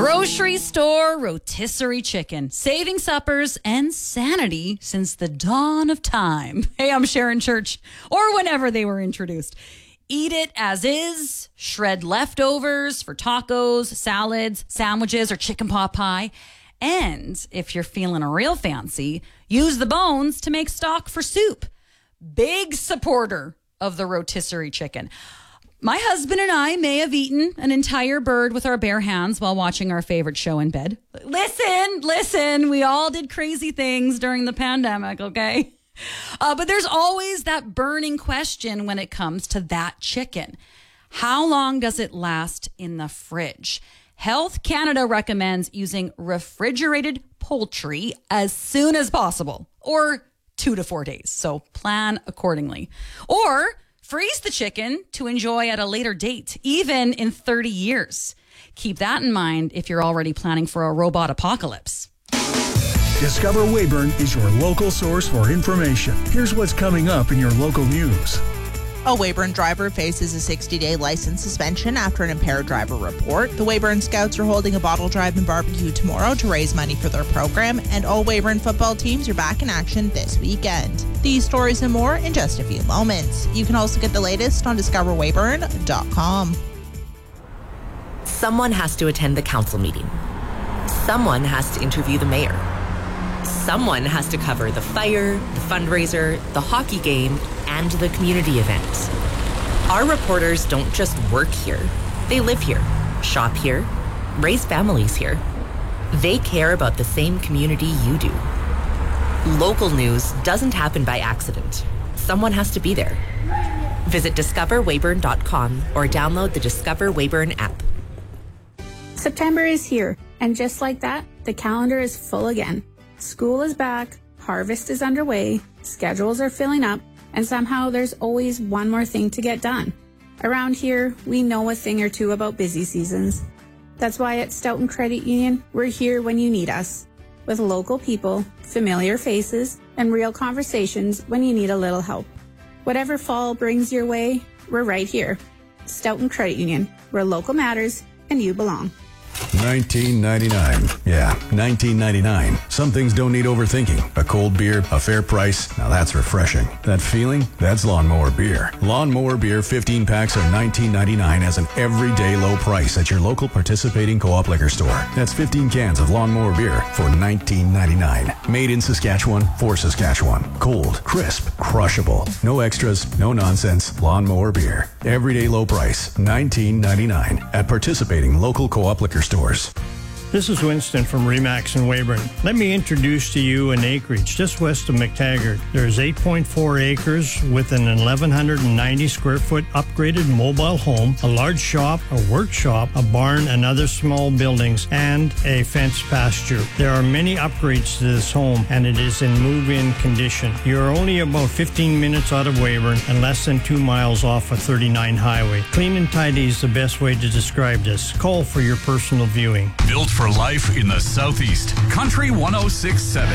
Grocery store rotisserie chicken, saving suppers and sanity since the dawn of time. Hey, I'm Sharon Church, or whenever they were introduced. Eat it as is, shred leftovers for tacos, salads, sandwiches, or chicken pot pie. And if you're feeling real fancy, use the bones to make stock for soup. Big supporter of the rotisserie chicken. My husband and I may have eaten an entire bird with our bare hands while watching our favorite show in bed. Listen, we all did crazy things during the pandemic, okay? But there's always that burning question when it comes to that chicken. How long does it last in the fridge? Health Canada recommends using refrigerated poultry as soon as possible, or 2 to 4 days. So plan accordingly. Or freeze the chicken to enjoy at a later date, even in 30 years. Keep that in mind if you're already planning for a robot apocalypse. Discover Weyburn is your local source for information. Here's what's coming up in your local news. A Weyburn driver faces a 60-day license suspension after an impaired driver report. The Weyburn Scouts are holding a bottle drive and barbecue tomorrow to raise money for their program, and all Weyburn football teams are back in action this weekend. These stories and more in just a few moments. You can also get the latest on discoverweyburn.com. Someone has to attend the council meeting. Someone has to interview the mayor. Someone has to cover the fire, the fundraiser, the hockey game, and the community event. Our reporters don't just work here. They live here, shop here, raise families here. They care about the same community you do. Local news doesn't happen by accident. Someone has to be there. Visit discoverweyburn.com or download the Discover Weyburn app. September is here, and just like that, the calendar is full again. School is back, harvest is underway, schedules are filling up, and somehow there's always one more thing to get done. Around here, we know a thing or two about busy seasons. That's why at Stoughton Credit Union, we're here when you need us. With local people, familiar faces, and real conversations when you need a little help. Whatever fall brings your way, we're right here. Stoughton Credit Union, where local matters and you belong. 1999. Yeah, 1999. Some things don't need overthinking. A cold beer, a fair price. Now that's refreshing. That feeling? That's Lawnmower Beer. Lawnmower Beer 15 packs are $19.99 as an everyday low price at your local participating co-op liquor store. That's 15 cans of Lawnmower Beer for $19.99. Made in Saskatchewan for Saskatchewan. Cold, crisp, crushable. No extras, no nonsense. Lawnmower Beer. Everyday low price, $19.99 at participating local co-op liquor stores. This is Winston from Remax in Weyburn. Let me introduce to you an acreage just west of McTaggart. There's 8.4 acres with an 1,190 square foot upgraded mobile home, a large shop, a workshop, a barn, and other small buildings, and a fenced pasture. There are many upgrades to this home, and it is in move-in condition. You're only about 15 minutes out of Weyburn and less than 2 miles off of 39 Highway. Clean and tidy is the best way to describe this. Call for your personal viewing. Built for life in the Southeast. Country 106.7.